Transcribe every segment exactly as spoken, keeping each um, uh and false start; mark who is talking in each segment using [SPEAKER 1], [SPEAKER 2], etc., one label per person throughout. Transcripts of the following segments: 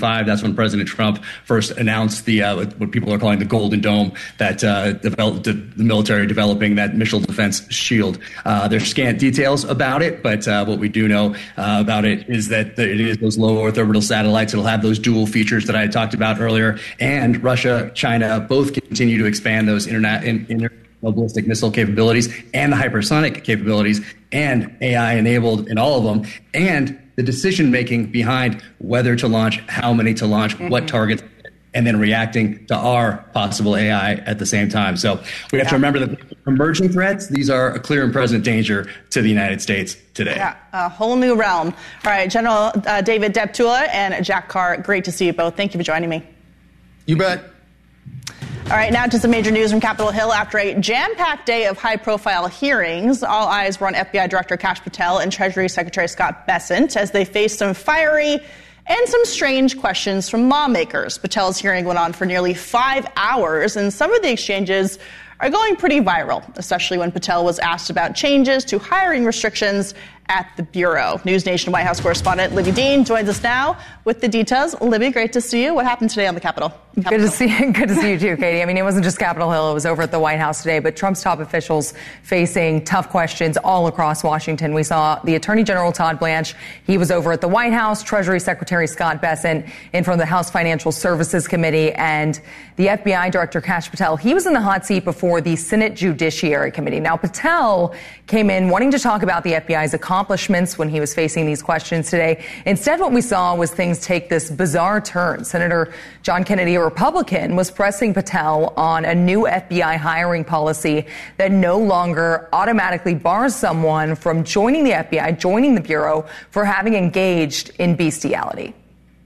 [SPEAKER 1] twenty-five. That's when President Trump first announced the uh, what people are calling the Golden Dome, that uh, developed the military developing that missile defense shield. Uh, there's scant details about it, but uh, what we do know uh, about it is that it is those low Earth orbital satellites. It'll have those dual features that I had talked about earlier. And Russia, China, both continue to expand those internet in, inter- ballistic missile capabilities and the hypersonic capabilities, and A I enabled in all of them, and the decision making behind whether to launch, how many to launch, mm-hmm. what targets, and then reacting to our possible A I at the same time. So we have yeah. to remember that emerging threats, these are a clear and present danger to the United States today.
[SPEAKER 2] Yeah, a whole new realm. All right, General uh, David Deptula and Jack Carr, great to see you both. Thank you for joining me.
[SPEAKER 3] You bet.
[SPEAKER 2] All right, now to some major news from Capitol Hill. After a jam-packed day of high-profile hearings, all eyes were on F B I Director Kash Patel and Treasury Secretary Scott Bessent as they faced some fiery and some strange questions from lawmakers. Patel's hearing went on for nearly five hours, and some of the exchanges are going pretty viral, especially when Patel was asked about changes to hiring restrictions at the Bureau. News Nation White House correspondent Libby Dean joins us now with the details. Libby, great to see you. What happened today on the Capitol? Capitol
[SPEAKER 4] good to see you. Good to see you too, Katie. I mean, it wasn't just Capitol Hill. It was over at the White House today, but Trump's top officials facing tough questions all across Washington. We saw the Attorney General Todd Blanche. He was over at the White House, Treasury Secretary Scott Bessent in front of the House Financial Services Committee, and the F B I Director Kash Patel. He was in the hot seat before the Senate Judiciary Committee. Now, Patel came in wanting to talk about the F B I's accomplishments when he was facing these questions today. Instead, what we saw was things take this bizarre turn. Senator John Kennedy, a Republican, was pressing Patel on a new F B I hiring policy that no longer automatically bars someone from joining the F B I, joining the Bureau, for having engaged in bestiality.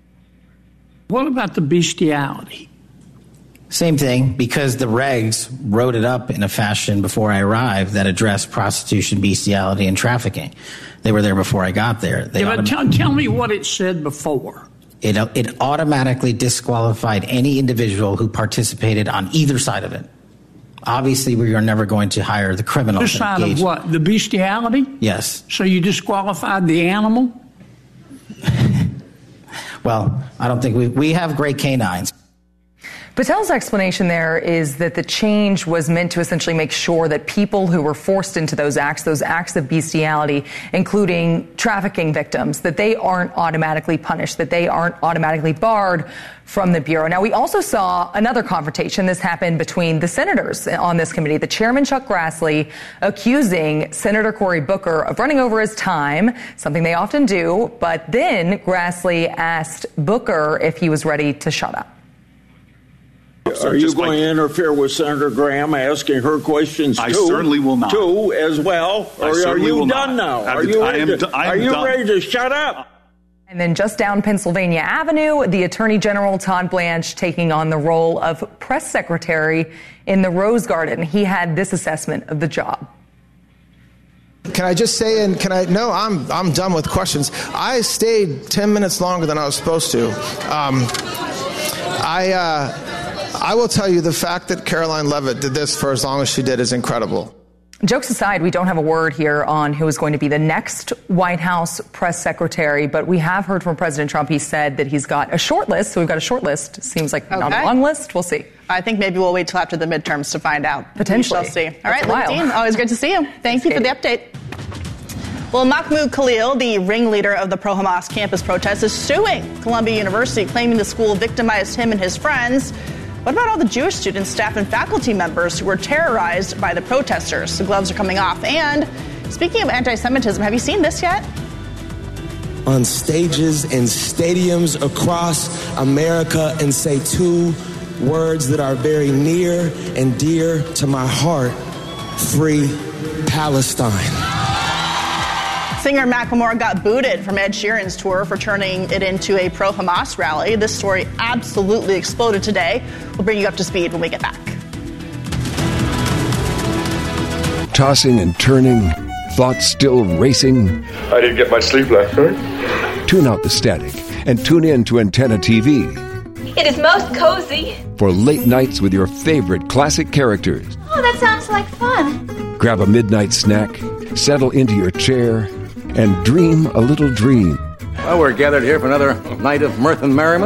[SPEAKER 5] What about the bestiality?
[SPEAKER 6] Same thing, because the regs wrote it up in a fashion before I arrived that addressed prostitution, bestiality, and trafficking. They were there before I got there. They
[SPEAKER 5] yeah, but tell, tell me what it said before.
[SPEAKER 6] It, it automatically disqualified any individual who participated on either side of it. Obviously, we are never going to hire the criminal.
[SPEAKER 5] This side of what? The bestiality?
[SPEAKER 6] Yes.
[SPEAKER 5] So you disqualified the animal?
[SPEAKER 6] Well, I don't think we we have great canines.
[SPEAKER 4] Patel's explanation there is that the change was meant to essentially make sure that people who were forced into those acts, those acts of bestiality, including trafficking victims, that they aren't automatically punished, that they aren't automatically barred from the Bureau. Now, we also saw another confrontation. This happened between the senators on this committee. The chairman, Chuck Grassley, accusing Senator Cory Booker of running over his time, something they often do. But then Grassley asked Booker if he was ready to shut up.
[SPEAKER 7] Are you going to interfere with Senator Graham asking her questions, too?
[SPEAKER 8] I certainly will not.
[SPEAKER 7] Too, as well? Or are you done now? Are you ready to, are you ready to shut up?
[SPEAKER 4] And then just down Pennsylvania Avenue, the Attorney General Todd Blanche taking on the role of press secretary in the Rose Garden. He had this assessment of the job.
[SPEAKER 3] Can I just say, and can I, no, I'm I'm done with questions. I stayed ten minutes longer than I was supposed to. Um, I, uh, I will tell you, the fact that Caroline Leavitt did this for as long as she did is incredible.
[SPEAKER 4] Jokes aside, we don't have a word here on who is going to be the next White House press secretary, but we have heard from President Trump. He said that he's got a short list, so we've got a short list. Seems like okay. Not a long list. We'll see.
[SPEAKER 2] I think maybe we'll wait till after the midterms to find out.
[SPEAKER 4] Potentially.
[SPEAKER 2] We shall see. All right, Libby Dean, always good to see you. Thank you for the update. Well, Mahmoud Khalil, the ringleader of the pro-Hamas campus protest, is suing Columbia University, claiming the school victimized him and his friends. What about all the Jewish students, staff, and faculty members who were terrorized by the protesters? The gloves are coming off. And speaking of anti-Semitism, have you seen this yet?
[SPEAKER 9] On stages and stadiums across America and say two words that are very near and dear to my heart: Free Palestine.
[SPEAKER 2] Singer Macklemore got booted from Ed Sheeran's tour for turning it into a pro-Hamas rally. This story absolutely exploded today. We'll bring you up to speed when we get back.
[SPEAKER 10] Tossing and turning, thoughts still racing.
[SPEAKER 11] I didn't get much sleep last night.
[SPEAKER 10] Tune out the static and tune in to Antenna T V.
[SPEAKER 12] It is most cozy.
[SPEAKER 10] For late nights with your favorite classic characters.
[SPEAKER 12] Oh, that sounds like fun.
[SPEAKER 10] Grab a midnight snack, settle into your chair, and dream a little dream.
[SPEAKER 13] Well, we're gathered here for another night of mirth and merriment.